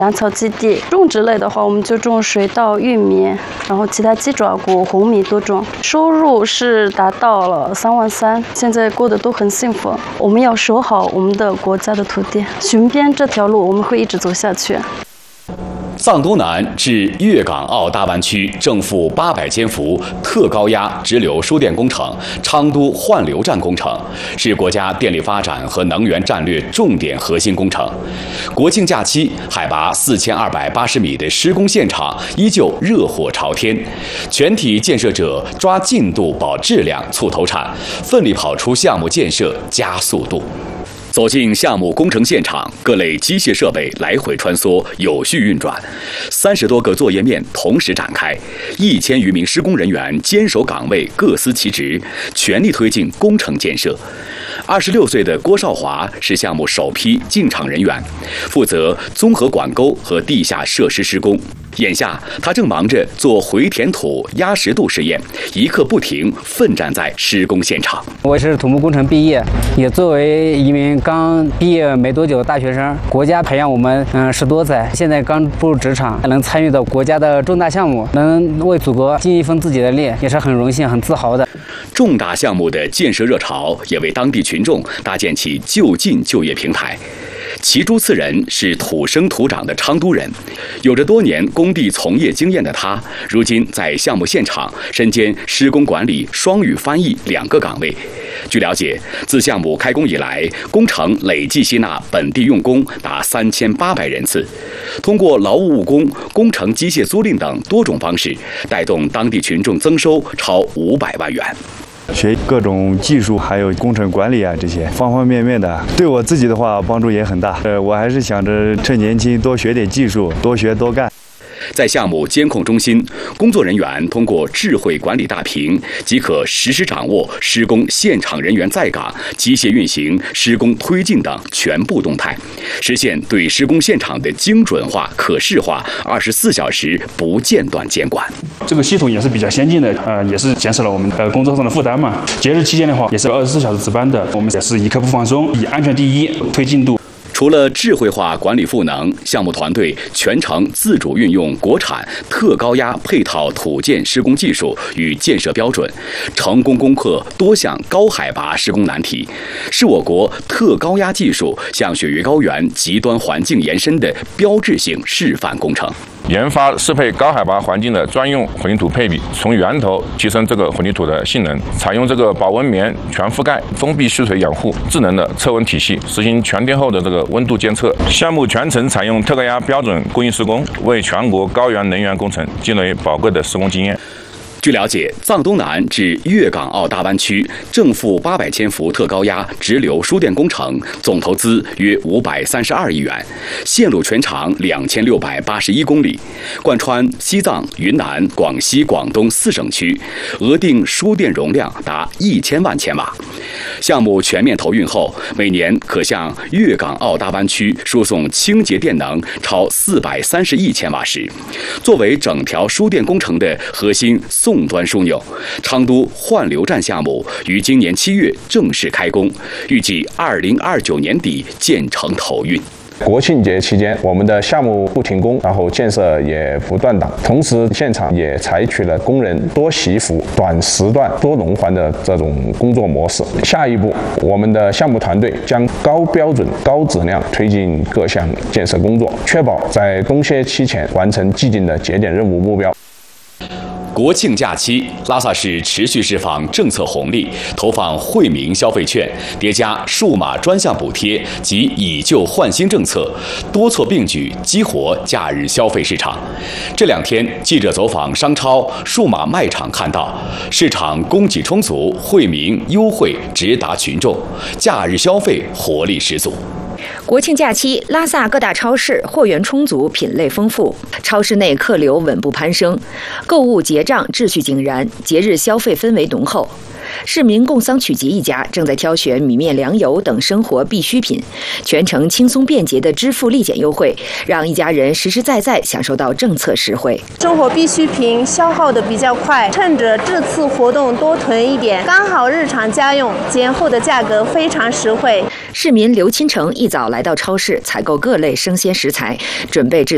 养草基地。种植类的话，我们就种水稻、玉米，然后其他鸡爪谷、红米都种。收入是达到了3万3，现在过得都很幸福。我们要守好我们的国家的土地，巡边这条路我们会一直走下去。 藏东南至粤港澳大湾区正负800千伏特高压直流输电工程昌都换流站工程，是国家电力发展和能源战略重点核心工程。国庆假期，海拔4280米的施工现场依旧热火朝天，全体建设者抓进度保质量促投产，奋力跑出项目建设加速度。走进项目工程现场，各类机械设备来回穿梭，有序运转，30多个作业面同时展开，1000余名施工人员坚守岗位，各司其职，全力推进工程建设。26岁的郭少华是项目首批进场人员，负责综合管沟和地下设施施工。眼下，他正忙着做回填土、压实度实验，一刻不停，奋战在施工现场。 我是土木工程毕业，也作为一名刚毕业没多久的大学生，国家培养我们10多载，现在刚步入职场，能参与到国家的重大项目，能为祖国尽一份自己的力，也是很荣幸、很自豪的。 重大项目的建设热潮，也为当地群众搭建起就近就业平台。其诸次人是土生土长的昌都人，有着多年工地从业经验的他，如今在项目现场身兼施工管理、双语翻译2个岗位。据了解，自项目开工以来，工程累计吸纳本地用工达3800人次，通过劳务务工、工程机械租赁等多种方式，带动当地群众增收超500万元。 学各种技术，还有工程管理啊，这些方方面面的，对我自己的话帮助也很大。我还是想着趁年轻多学点技术，多学多干。 在项目监控中心，工作人员通过智慧管理大屏，即可实时掌握施工现场人员在岗、机械运行、施工推进等全部动态，实现对施工现场的精准化、可视化，24小时不间断监管。 这个系统也是比较先进的，也是减少了我们工作上的负担嘛。节日期间的话，也是24小时值班的，我们也是一刻不放松，以安全第一，推进度。 除了智慧化管理赋能，项目团队全程自主运用国产特高压配套土建施工技术与建设标准，成功攻克多项高海拔施工难题，是我国特高压技术向雪域高原极端环境延伸的标志性示范工程。 研发适配高海拔环境的专用混凝土配比，从源头提升这个混凝土的性能，采用这个保温棉全覆盖、封闭蓄水养护、智能的测温体系，实行全天候的这个温度监测。项目全程采用特高压标准工艺施工，为全国高原能源工程积累宝贵的施工经验。 据了解，藏东南至粤港澳大湾区正负800千伏特高压直流输电工程总投资约532亿元，线路全长2681公里，贯穿西藏、云南、广西、广东4省区，额定输电容量达1000万千瓦。项目全面投运后，每年可向粤港澳大湾区输送清洁电能超430亿千瓦时。作为整条输电工程的核心送端枢纽，昌都换流站项目于今年7月正式开工，预计2029年底建成投运。 国庆节期间，我们的项目不停工，然后建设也不断档，同时现场也采取了工人多习服、短时段多轮换的这种工作模式。下一步，我们的项目团队将高标准、高质量推进各项建设工作，确保在冬歇期前完成既定的节点任务目标。 国庆假期，拉萨市持续释放政策红利，投放惠民消费券，叠加数码专项补贴及以旧换新政策，多措并举，激活假日消费市场。这2天，记者走访商超、数码卖场，看到市场供给充足，惠民优惠直达群众，假日消费活力十足。 国庆假期，拉萨各大超市货源充足，品类丰富，超市内客流稳步攀升，购物结账秩序井然，节日消费氛围浓厚。市民共桑曲杰一家正在挑选米面粮油等生活必需品，全程轻松便捷的支付立减优惠，让一家人实实在在享受到政策实惠。 生活必需品消耗的比较快，趁着这次活动多囤一点，刚好日常家用，节后的价格非常实惠。 市民刘钦成一早来到超市采购各类生鲜食材，准备制